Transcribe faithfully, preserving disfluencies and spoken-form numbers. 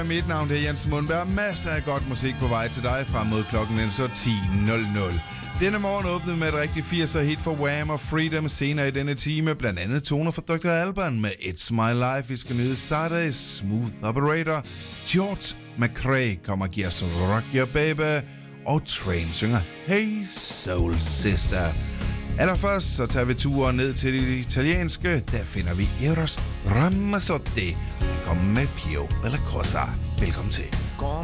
Mit navn det er Jens Mundberg. Masser af godt musik på vej til dig frem mod klokken så ti nul nul. Denne morgen åbnede med et rigtig firser hit for Wham og Freedom. Senere i denne time blandt andet toner fra doktor Alban med It's My Life. Vi skal nyde Saturday, Smooth Operator. George McRae kommer og giver os Rock Your Baby. Og Train synger Hey Soul Sister. Allerførst så tager vi turen ned til det italienske. Der finder vi Eros Ramazzotti. Kom med Pio Bella Cosa. Velkommen til.